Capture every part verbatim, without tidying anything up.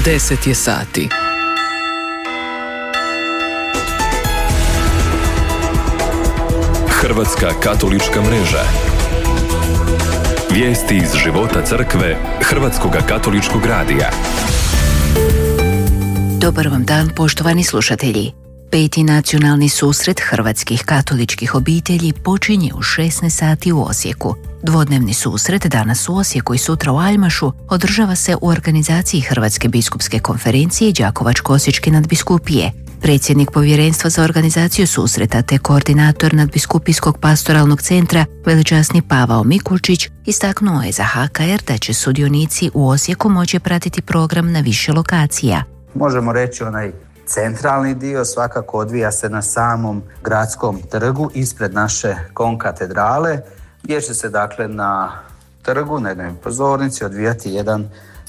deset je sati. Hrvatska katolička mreža. Vijesti iz života crkve Hrvatskoga katoličkog radija. Dobar vam dan, poštovani slušatelji. Peti nacionalni susret hrvatskih katoličkih obitelji počinje u šesnaest sati u Osijeku. Dvodnevni susret danas u Osijeku i sutra u Aljmašu održava se u organizaciji Hrvatske biskupske konferencije i Đakovačko-osječke nadbiskupije. Predsjednik povjerenstva za organizaciju susreta te koordinator nadbiskupijskog pastoralnog centra veličasni Pavao Mikulčić istaknuo je za H K R da će sudionici u Osijeku moći pratiti program na više lokacija. Možemo reći onaj centralni dio svakako odvija se na samom gradskom trgu ispred naše konkatedrale, gdje će se dakle na trgu, na jednoj pozornici odvijati jedan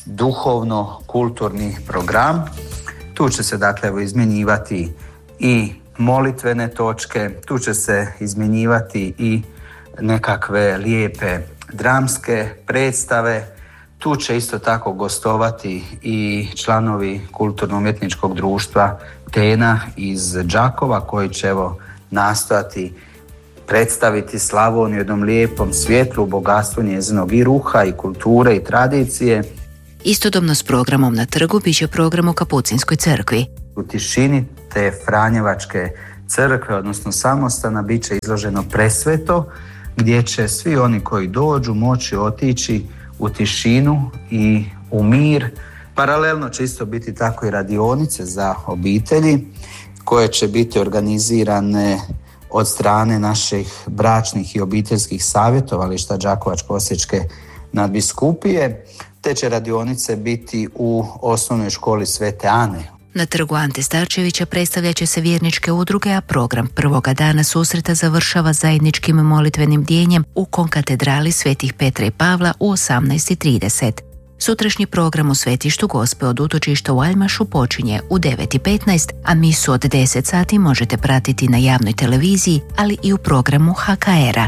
duhovno-kulturni program. Tu će se dakle evo, izmjenjivati i molitvene točke, tu će se izmjenjivati i nekakve lijepe dramske predstave. Tu će isto tako gostovati i članovi kulturno-umjetničkog društva Tena iz Đakova koji će evo nastojati predstaviti Slavoniju jednom lijepom svjetlu, bogatstvu njezinog i ruha i kulture i tradicije. Istodobno s programom na trgu bit će program u Kapucinskoj crkvi. U tišini te Franjevačke crkve, odnosno samostana, bit će izloženo presveto gdje će svi oni koji dođu moći otići u tišinu i u mir. Paralelno će isto biti tako i radionice za obitelji koje će biti organizirane od strane naših bračnih i obiteljskih savjetovališta Đakovačko-osječke nadbiskupije, te će radionice biti u osnovnoj školi Svete Ane. Na trgu Ante Starčevića predstavljat će se vjerničke udruge, a program prvoga dana susreta završava zajedničkim molitvenim bdjenjem u konkatedrali Svetih Petra i Pavla u osamnaest i trideset. Sutrašnji program u svetištu Gospe od utočišta u Aljmašu počinje u devet i petnaest, a misu od deset sati možete pratiti na javnoj televiziji, ali i u programu H K R-a.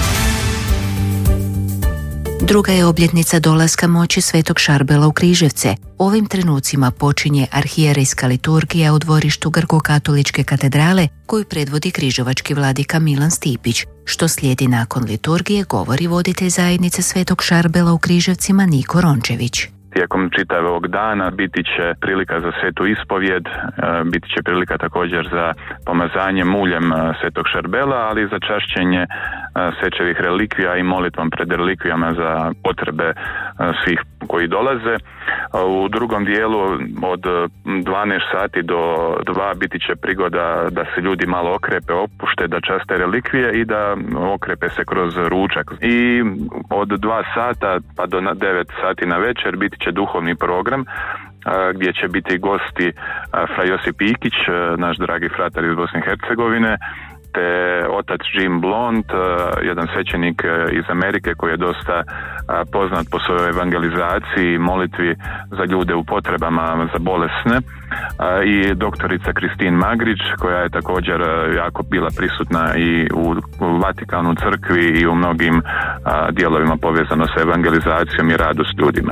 Druga je obljetnica dolaska moći Svetog Šarbela u Križevce. Ovim trenucima počinje arhijerejska liturgija u dvorištu Grko-katoličke katedrale koju predvodi križevački vladika Milan Stipić. Što slijedi nakon liturgije govori voditelj zajednice Svetog Šarbela u Križevcima Niko Rončević. Tijekom čitavog dana biti će prilika za svetu ispovjed, biti će prilika također za pomazanje muljem Svetog Šarbela, ali i za čašćenje svečevih relikvija i molitvom pred relikvijama za potrebe svih koji dolaze. U drugom dijelu od dvanaest sati do dva biti će prigoda da se ljudi malo okrepe, opušte, da časte relikvije i da okrepe se kroz ručak. I od dva sata pa do devet sati na večer biti će duhovni program gdje će biti gosti fra Josip Ikić, naš dragi fratar iz Bosne i Hercegovine, te otac Jim Blond, jedan svećenik iz Amerike koji je dosta poznat po svojoj evangelizaciji i molitvi za ljude u potrebama, za bolesne, i doktorica Kristin Magrić koja je također jako bila prisutna i u Vatikanu crkvi i u mnogim dijelovima povezano sa evangelizacijom i radu s ljudima.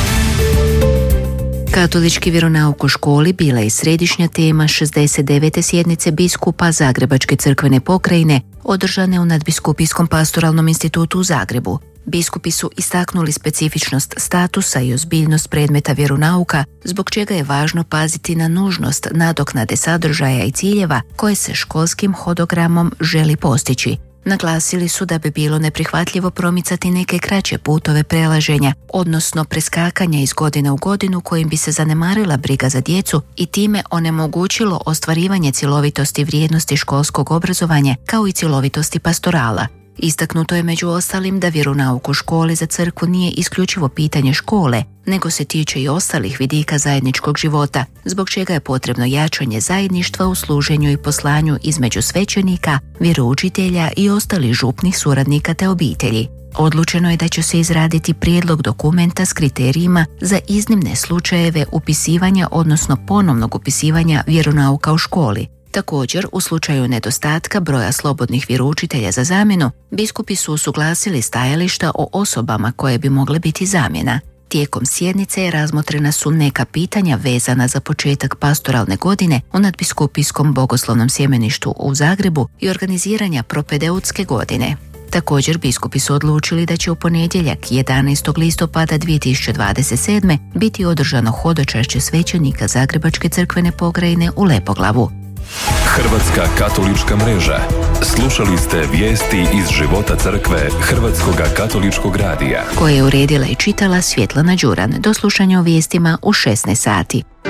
Katolički vjeronauk u školi bila je središnja tema šezdeset devete sjednice biskupa Zagrebačke crkvene pokrajine održane u Nadbiskupijskom pastoralnom institutu u Zagrebu. Biskupi su istaknuli specifičnost statusa i ozbiljnost predmeta vjeronauka, zbog čega je važno paziti na nužnost nadoknade sadržaja i ciljeva koje se školskim hodogramom želi postići. Naglasili su da bi bilo neprihvatljivo promicati neke kraće putove prelaženja, odnosno preskakanja iz godine u godinu kojim bi se zanemarila briga za djecu i time onemogućilo ostvarivanje cjelovitosti vrijednosti školskog obrazovanja kao i cjelovitosti pastorala. Istaknuto je među ostalim da vjeronauk u školi za crkvu nije isključivo pitanje škole, nego se tiče i ostalih vidika zajedničkog života, zbog čega je potrebno jačanje zajedništva u služenju i poslanju između svećenika, vjeroučitelja i ostalih župnih suradnika te obitelji. Odlučeno je da će se izraditi prijedlog dokumenta s kriterijima za iznimne slučajeve upisivanja, odnosno ponovnog upisivanja vjeronauka u školi. Također, u slučaju nedostatka broja slobodnih vjeroučitelja za zamjenu, biskupi su usuglasili stajališta o osobama koje bi mogle biti zamjena. Tijekom sjednice razmotrena su neka pitanja vezana za početak pastoralne godine u nadbiskupijskom bogoslovnom sjemeništu u Zagrebu i organiziranja propedeutske godine. Također, biskupi su odlučili da će u ponedjeljak jedanaestog listopada dvije tisuće dvadeset sedme. biti održano hodočašće svećenika Zagrebačke crkvene pokrajine u Lepoglavu. Hrvatska katolička mreža. Slušali ste vijesti iz života crkve Hrvatskoga katoličkog radija, koje je uredila i čitala Svjetlana Đuran. Do slušanja o vijestima u šesnaest sati.